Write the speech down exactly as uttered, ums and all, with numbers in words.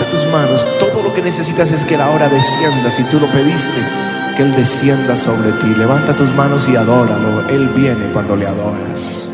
Levanta tus manos. Todo lo que necesitas es que Él ahora descienda. Si tú lo pediste, que Él descienda sobre ti. Levanta tus manos y adóralo. Él viene cuando le adoras.